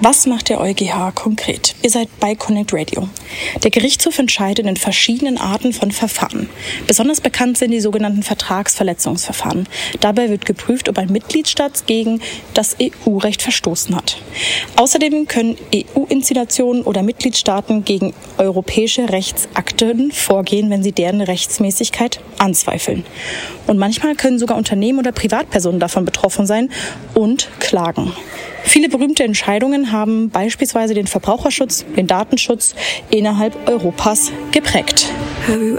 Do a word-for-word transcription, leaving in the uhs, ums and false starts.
Was macht der EuGH konkret? Ihr seid bei Connect Radio. Der Gerichtshof entscheidet in verschiedenen Arten von Verfahren. Besonders bekannt sind die sogenannten Vertragsverletzungsverfahren. Dabei wird geprüft, ob ein Mitgliedstaat gegen das E U-Recht verstoßen hat. Außerdem können E U-Institutionen oder Mitgliedstaaten gegen europäische Rechtsakte vorgehen, wenn sie deren Rechtsmäßigkeit anzweifeln. Und manchmal können sogar Unternehmen oder Privatpersonen davon betroffen sein und klagen. Viele berühmte Entscheidungen haben beispielsweise den Verbraucherschutz, den Datenschutz innerhalb Europas geprägt.